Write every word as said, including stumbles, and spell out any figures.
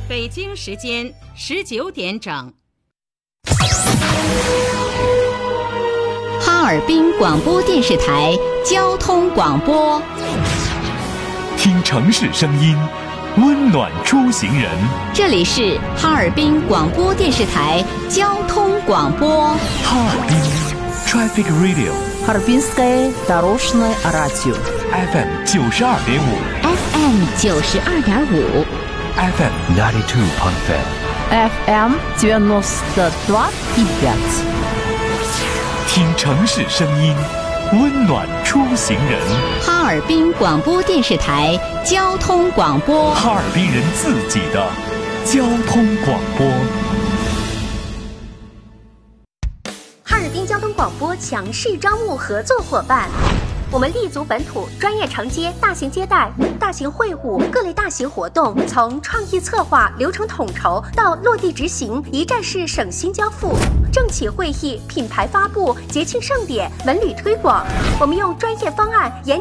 北京时间十九点整。 哈尔滨广播电视台交通广播， 听城市声音，温暖出行人。 这里是哈尔滨广播电视台交通广播。 哈尔滨 Traffic Radio， Харбинское дорожное радио F M 九十二点五 F M 九十二点五 F M ninety two point five F M девяносто два и пять。 听城市声音，温暖出行人。 哈尔滨广播电视台交通广播， 哈尔滨人自己的交通广播。 哈尔滨交通广播强势招募合作伙伴。我们立足本土，专业承接大型接待、大型会晤、各类大型活动，从创意策划、流程统筹到落地执行，一站式省心交付。政企会议、品牌发布、节庆盛典、文旅推广，我们用专业方案严。